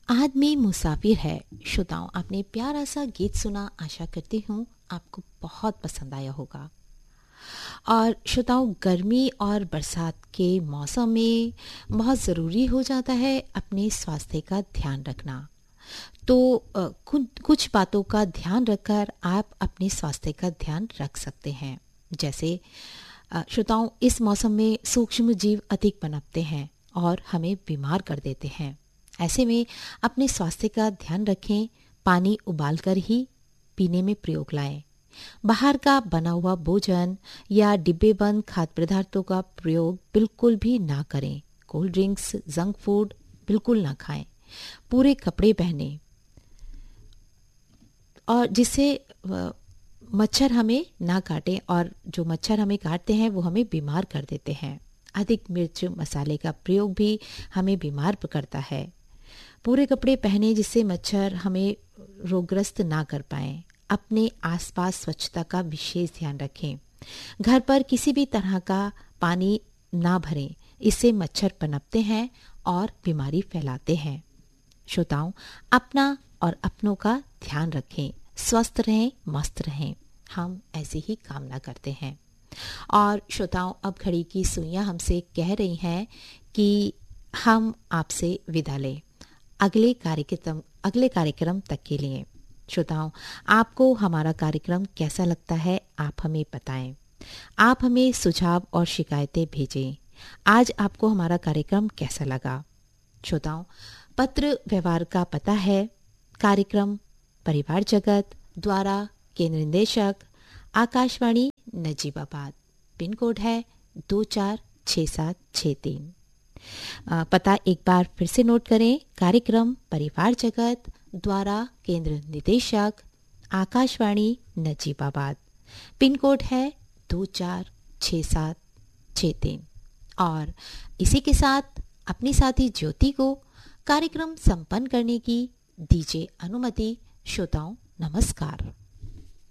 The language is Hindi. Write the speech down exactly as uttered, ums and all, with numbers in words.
आदमी मुसाफिर है। श्रोताओं, आपने प्यारा सा गीत सुना। आशा करती हूँ आपको बहुत पसंद आया होगा। और श्रोताओं, गर्मी और बरसात के मौसम में बहुत ज़रूरी हो जाता है अपने स्वास्थ्य का ध्यान रखना। तो अ, कुछ कुछ बातों का ध्यान रखकर आप अपने स्वास्थ्य का ध्यान रख सकते हैं। जैसे अ, श्रोताओं, इस मौसम में सूक्ष्म जीव अधिक पनपते हैं और हमें बीमार कर देते हैं। ऐसे में अपने स्वास्थ्य का ध्यान रखें। पानी उबालकर ही पीने में प्रयोग लाएं। बाहर का बना हुआ भोजन या डिब्बेबंद खाद्य पदार्थों का प्रयोग बिल्कुल भी ना करें। कोल्ड ड्रिंक्स, जंक फूड बिल्कुल ना खाएं। पूरे कपड़े पहने और जिससे अ, मच्छर हमें ना काटें, और जो मच्छर हमें काटते हैं वो हमें बीमार कर देते हैं। अधिक मिर्च मसाले का प्रयोग भी हमें बीमार करता है। पूरे कपड़े पहने जिससे मच्छर हमें रोगग्रस्त ना कर पाएं। अपने आसपास स्वच्छता का विशेष ध्यान रखें। घर पर किसी भी तरह का पानी ना भरें, इससे मच्छर पनपते हैं और बीमारी फैलाते हैं। श्रोताओं, अपना और अपनों का ध्यान रखें। स्वस्थ रहें, मस्त रहें, हम ऐसी ही कामना करते हैं। और श्रोताओं, अब घड़ी की सुइयां हमसे कह रही हैं कि हम आपसे विदा लें अगले कार्यक्रम अगले कार्यक्रम तक के लिए। श्रोताओं, आपको हमारा कार्यक्रम कैसा लगता है आप हमें बताएं। आप हमें सुझाव और शिकायतें भेजें। आज आपको हमारा कार्यक्रम कैसा लगा? श्रोताओं, पत्र व्यवहार का पता है कार्यक्रम परिवार जगत द्वारा केंद्र निदेशक आकाशवाणी नजीबाबाद। पिन कोड है दो चार छः सात छः तीन। पता एक बार फिर से नोट करें। कार्यक्रम परिवार जगत द्वारा केंद्र निदेशक आकाशवाणी नजीबाबाद। पिन कोड है दो चार छः सात छः तीन। और इसी के साथ अपनी साथी ज्योति को कार्यक्रम संपन्न करने की दीजिए अनुमति। श्रोताओं, नमस्कार।